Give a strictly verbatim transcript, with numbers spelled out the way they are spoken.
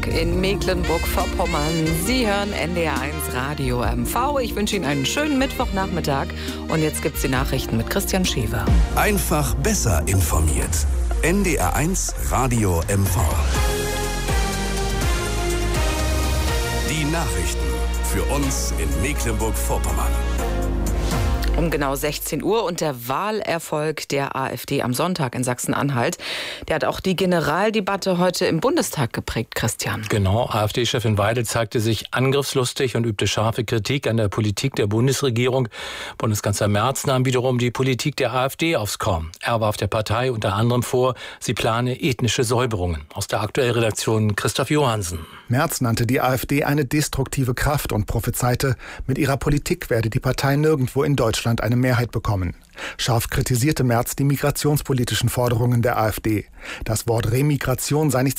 in Mecklenburg-Vorpommern. Sie hören N D R eins Radio M V. Ich wünsche Ihnen einen schönen Mittwochnachmittag. Und jetzt gibt's die Nachrichten mit Christian Schäfer. Einfach besser informiert. N D R eins Radio M V. Die Nachrichten für uns in Mecklenburg-Vorpommern. Um genau sechzehn Uhr und der Wahlerfolg der AfD am Sonntag in Sachsen-Anhalt. Der hat auch die Generaldebatte heute im Bundestag geprägt, Christian. Genau, AfD-Chefin Weidel zeigte sich angriffslustig und übte scharfe Kritik an der Politik der Bundesregierung. Bundeskanzler Merz nahm wiederum die Politik der AfD aufs Korn. Er warf der Partei unter anderem vor, sie plane ethnische Säuberungen. Aus der Aktuell-Redaktion Christoph Johansen. Merz nannte die AfD eine destruktive Kraft und prophezeite, mit ihrer Politik werde die Partei nirgendwo in Deutschland eine Mehrheit bekommen. Scharf kritisierte Merz die migrationspolitischen Forderungen der AfD. Das Wort Remigration sei nicht